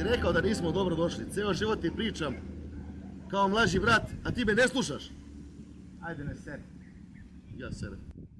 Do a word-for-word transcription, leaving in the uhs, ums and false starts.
rekao da nismo dobro došli. Ceo život ti pričam kao mlađi brat, a ti me ne slušaš. Ajde ne seri. Ja serem.